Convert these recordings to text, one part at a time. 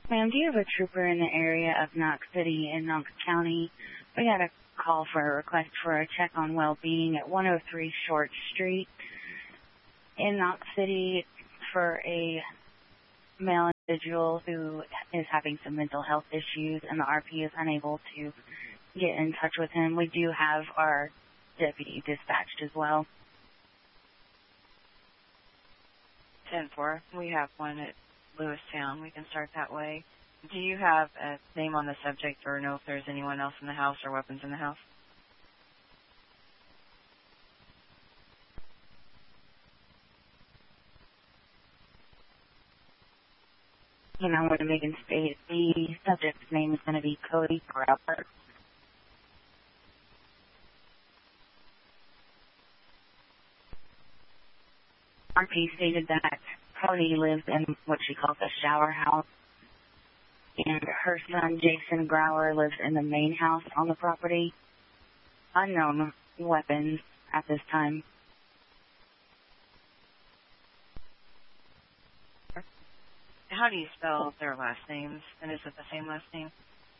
Ma'am, do you have a trooper in the area of Knox City in Knox County? We got a call for a request for a check on well-being at 103 Short Street in Knox City for a male individual who is having some mental health issues, and the RP is unable to get in touch with him. We do have our deputy dispatched as well. 10-4. We have one at Lewistown. We can start that way. Do you have a name on the subject or know if there's anyone else in the house or weapons in the house? And I'm going to make a state the subject's name is going to be Cody Grauer. RP stated that Cody lives in what she calls a shower house, and her son, Jason Grauer, lives in the main house on the property. Unknown weapons at this time. How do you spell their last names? And is it the same last name?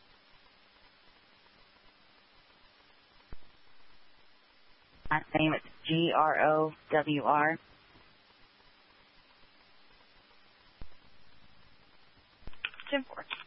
Last name is Growr. 10-4.